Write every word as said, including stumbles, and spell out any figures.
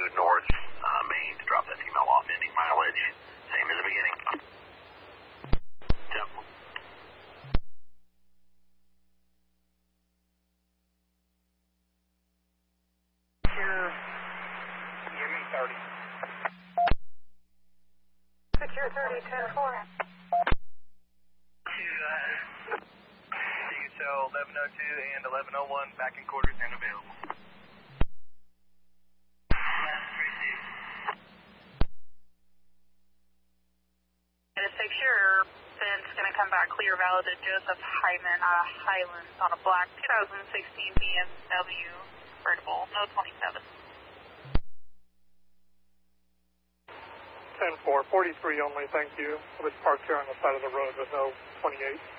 Headed north, uh, Main to drop that female off, ending mileage, same as the beginning. Temple. Secure, give me thirty. Secure thirty, ten four. To, uh, D H L eleven oh two and eleven oh one back in quarters and available. And a secure fence going to come back clear, valid to Joseph Hyman out of Highlands on a black twenty sixteen B M W convertible, no twenty-seven. ten four, forty-three only, thank you. We'll just park here on the side of the road with no twenty-eight.